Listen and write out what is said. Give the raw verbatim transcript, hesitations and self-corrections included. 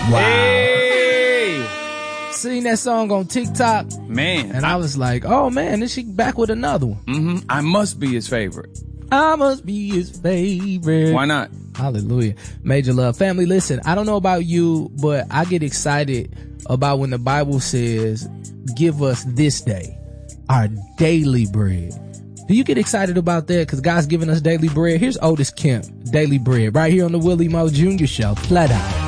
Wow. Hey. Seen that song on TikTok. Man. And I, I was like, oh man, is she back with another one? Mm-hmm. I must be his favorite. I must be his favorite. Why not? Hallelujah. Major love. Family, listen, I don't know about you, but I get excited about when the Bible says, give us this day our daily bread. Do you get excited about that? Because God's giving us daily bread. Here's Otis Kemp, Daily Bread, right here on the Willie Moe Junior Show. Flat out.